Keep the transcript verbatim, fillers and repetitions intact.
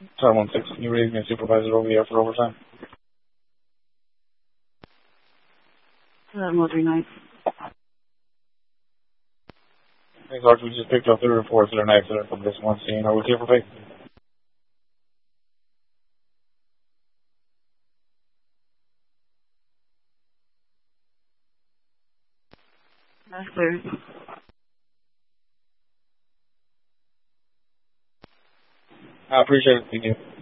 seven one six, can you raise me a supervisor over here for overtime? seven one three nine. Thanks, Arch. We just picked up the reports of an accident from this one scene. Are we clear for pay? That's clear. I appreciate it. Thank you.